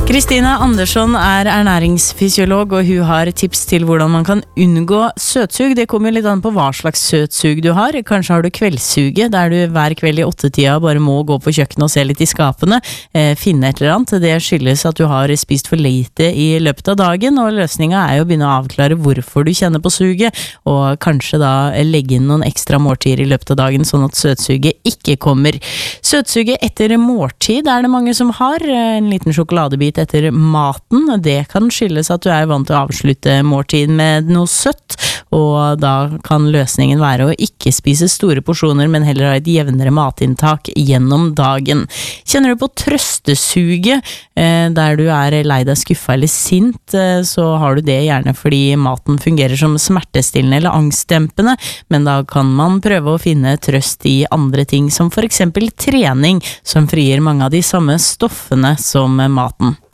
Kristine Andersson ernæringsfysiolog, og hun har tips til hvordan man kan unngå søtsug. Det kommer litt an på hva slags søtsug du har. Kanskje har du kveldssuget, der du hver kveld i 8-tida bare må gå på kjøkkenet og se litt i skapene, finne et eller annet. Det skyldes at du har spist for lite i løpet av dagen, og løsningen jo å begynne å avklare hvorfor du kjenner på suget, og kanskje da legge inn noen ekstra måltider i løpet av dagen, sånn at søtsuget ikke kommer. Søtsuget etter måltid det mange som har. En liten sjokoladebit etter maten. Det kan skyldes at du vant til å avslutte måltid med noe søtt, og da kan løsningen være å ikke spise store porsjoner, men heller ha et jevnere matinntak gjennom dagen. Kjenner du på trøstesuget, der du lei deg, skuffa eller sint, så har du det gjerne fordi maten fungerer som smertestillende eller angstdempende, men da kan man prøve å finne trøst i andre ting, som for eksempel trening, som frigjør mange av de samme stoffene som maten.